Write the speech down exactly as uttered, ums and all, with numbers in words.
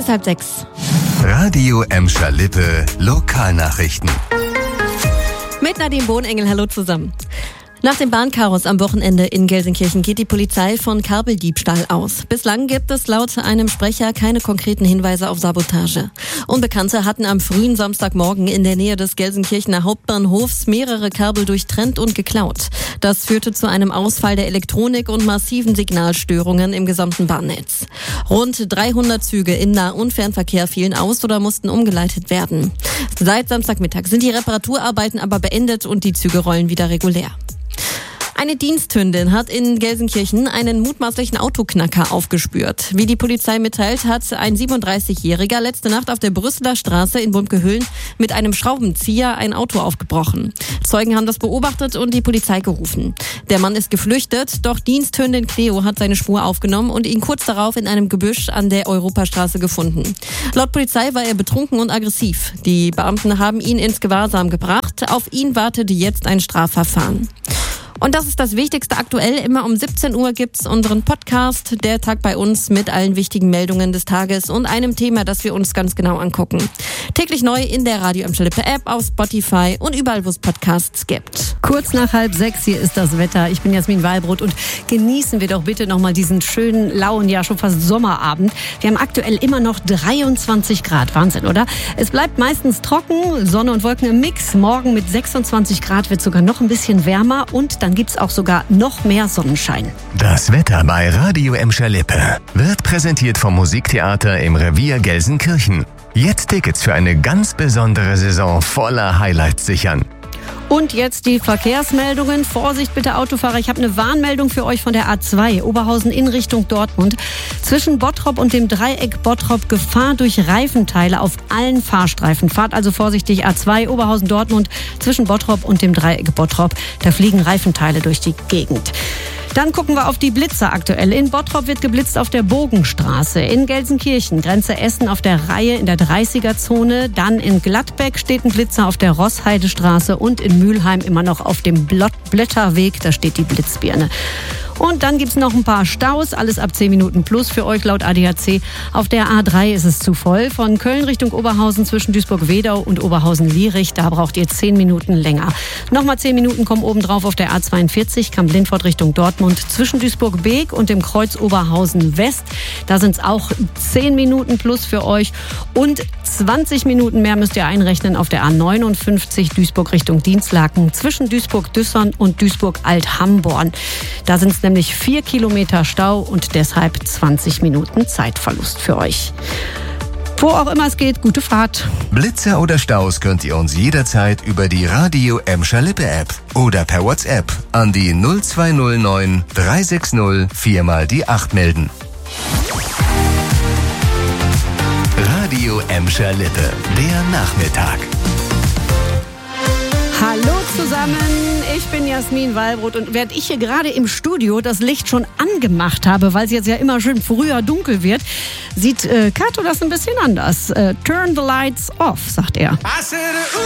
ist halb sechs. Radio Emscher Lippe Lokalnachrichten. Mit Nadine Bohnengel, hallo zusammen. Nach dem Bahnchaos am Wochenende in Gelsenkirchen geht die Polizei von Kabeldiebstahl aus. Bislang gibt es laut einem Sprecher keine konkreten Hinweise auf Sabotage. Unbekannte hatten am frühen Samstagmorgen in der Nähe des Gelsenkirchener Hauptbahnhofs mehrere Kabel durchtrennt und geklaut. Das führte zu einem Ausfall der Elektronik und massiven Signalstörungen im gesamten Bahnnetz. Rund dreihundert Züge im Nah- und Fernverkehr fielen aus oder mussten umgeleitet werden. Seit Samstagmittag sind die Reparaturarbeiten aber beendet und die Züge rollen wieder regulär. Eine Diensthündin hat in Gelsenkirchen einen mutmaßlichen Autoknacker aufgespürt. Wie die Polizei mitteilt, hat ein siebenunddreißigjähriger letzte Nacht auf der Brüsseler Straße in Wulmkehüllen mit einem Schraubenzieher ein Auto aufgebrochen. Zeugen haben das beobachtet und die Polizei gerufen. Der Mann ist geflüchtet, doch Diensthündin Cleo hat seine Spur aufgenommen und ihn kurz darauf in einem Gebüsch an der Europastraße gefunden. Laut Polizei war er betrunken und aggressiv. Die Beamten haben ihn ins Gewahrsam gebracht. Auf ihn wartet jetzt ein Strafverfahren. Und das ist das Wichtigste aktuell. Immer um siebzehn Uhr gibt's unseren Podcast, der Tag bei uns, mit allen wichtigen Meldungen des Tages und einem Thema, das wir uns ganz genau angucken. Täglich neu in der Radio Emscher Lippe App, auf Spotify und überall, wo es Podcasts gibt. Kurz nach halb sechs, hier ist das Wetter. Ich bin Jasmin Weilbrot und genießen wir doch bitte nochmal diesen schönen, lauen, ja schon fast Sommerabend. Wir haben aktuell immer noch dreiundzwanzig Grad. Wahnsinn, oder? Es bleibt meistens trocken, Sonne und Wolken im Mix. Morgen mit sechsundzwanzig Grad wird sogar noch ein bisschen wärmer und dann gibt's auch sogar noch mehr Sonnenschein. Das Wetter bei Radio Emscher Lippe wird präsentiert vom Musiktheater im Revier Gelsenkirchen. Jetzt Tickets für eine ganz besondere Saison voller Highlights sichern. Und jetzt die Verkehrsmeldungen. Vorsicht bitte Autofahrer, ich habe eine Warnmeldung für euch von der A zwei, Oberhausen in Richtung Dortmund. Zwischen Bottrop und dem Dreieck Bottrop Gefahr durch Reifenteile auf allen Fahrstreifen. Fahrt also vorsichtig, A zwei, Oberhausen Dortmund, zwischen Bottrop und dem Dreieck Bottrop. Da fliegen Reifenteile durch die Gegend. Dann gucken wir auf die Blitzer aktuell. In Bottrop wird geblitzt auf der Bogenstraße. In Gelsenkirchen, Grenze Essen auf der Reihe in der dreißiger-Zone. Dann in Gladbeck steht ein Blitzer auf der Rossheidestraße und in Mülheim immer noch auf dem Blätterweg. Da steht die Blitzbirne. Und dann gibt's noch ein paar Staus, alles ab zehn Minuten plus für euch laut A D A C. Auf der A drei ist es zu voll. Von Köln Richtung Oberhausen zwischen Duisburg-Wedau und Oberhausen-Lierich, da braucht ihr zehn Minuten länger. Nochmal zehn Minuten kommen obendrauf auf der A zweiundvierzig, Kamp-Lindfort Richtung Dortmund zwischen Duisburg-Beek und dem Kreuz Oberhausen-West. Da sind's auch zehn Minuten plus für euch und zwanzig Minuten mehr müsst ihr einrechnen auf der A neunundfünfzig Duisburg Richtung Dienstlaken zwischen Duisburg-Düssern und Duisburg-Alt-Hamborn. Da sind's nämlich vier Kilometer Stau und deshalb zwanzig Minuten Zeitverlust für euch. Wo auch immer es geht, gute Fahrt. Blitzer oder Staus könnt ihr uns jederzeit über die Radio Emscher Lippe App oder per WhatsApp an die null zwei null neun drei sechs null vier mal die acht melden. Radio Emscher Lippe, der Nachmittag. Hallo zusammen, ich bin Jasmin Weilbrot und während ich hier gerade im Studio das Licht schon angemacht habe, weil es jetzt ja immer schön früher dunkel wird, sieht äh, Kato das ein bisschen anders. Äh, Turn the lights off, sagt er.